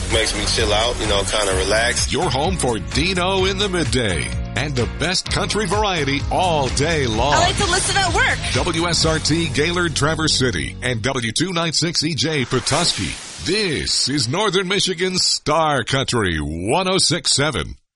Makes me chill out, kind of relax. Your home for Dino in the midday and the best country variety all day long. I like to listen at work. WSRT Gaylord Traverse City and W296EJ Petoskey. This is Northern Michigan's Star Country 106.7.